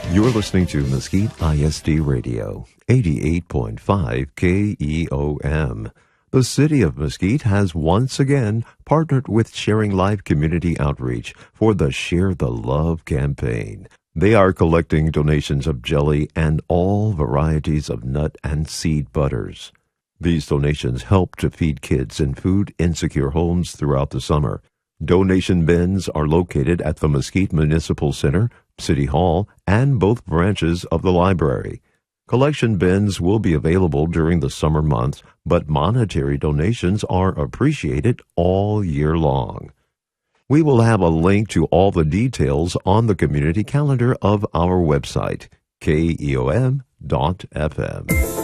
You're listening to Mesquite ISD Radio, 88.5 KEOM. The City of Mesquite has once again partnered with Sharing Life Community Outreach for the Share the Love campaign. They are collecting donations of jelly and all varieties of nut and seed butters. These donations help to feed kids in food-insecure homes throughout the summer. Donation bins are located at the Mesquite Municipal Center, City Hall, and both branches of the library. Collection bins will be available during the summer months, but monetary donations are appreciated all year long. We will have a link to all the details on the community calendar of our website, keom.fm.